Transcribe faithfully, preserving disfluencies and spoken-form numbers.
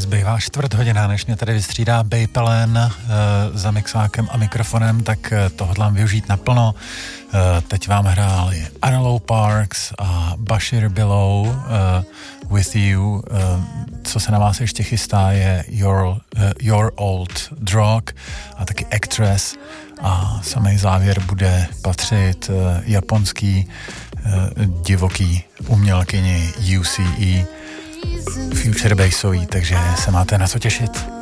zbývá čtvrt hodina, než mě tady vystřídá Bejpelen e, za mixákem a mikrofonem, tak e, to hodlám využít naplno. E, teď vám hráli Arlo Parks a Bashir Billow e, With You. E, co se na vás ještě chystá je Your, e, Your Old Drug a taky Actress. A samý závěr bude patřit e, japonský e, divoký umělkyni U C E Future Bassový, takže se máte na co těšit.